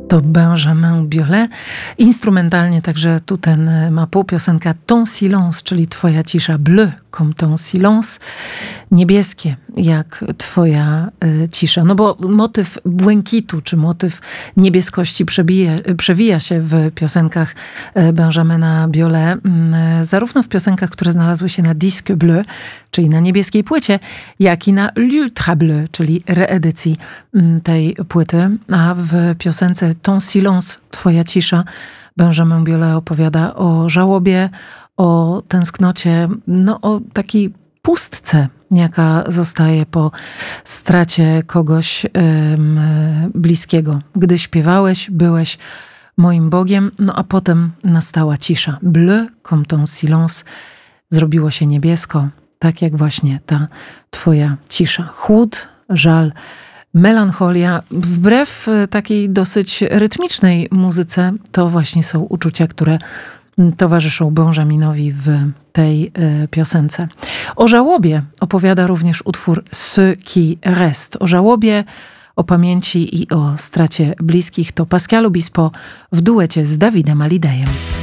To Benjamin Biolay. Instrumentalnie także tu ten ma półpiosenka Ton silence, czyli twoja cisza. Bleu comme ton silence. Niebieskie jak twoja cisza. No bo motyw błękitu, czy motyw niebieskości przewija się w piosenkach Benjamina Biolay. Zarówno w piosenkach, które znalazły się na Disque Bleu, czyli na niebieskiej płycie, jak i na L'Ultra Bleu, czyli reedycji tej płyty. A w piosence Ton silence, twoja cisza, Benjamin Biolay opowiada o żałobie, o tęsknocie, no o takiej pustce, jaka zostaje po stracie kogoś bliskiego. Gdy śpiewałeś, byłeś moim Bogiem, no a potem nastała cisza. Bleu comme ton silence. Zrobiło się niebiesko, tak jak właśnie ta twoja cisza. Chłód, żal, melancholia. Wbrew takiej dosyć rytmicznej muzyce, to właśnie są uczucia, które towarzyszą Benjaminowi w tej piosence. O żałobie opowiada również utwór Ce qui reste. O żałobie, o pamięci i o stracie bliskich to Pascal Obispo w duecie z Davidem Hallyday.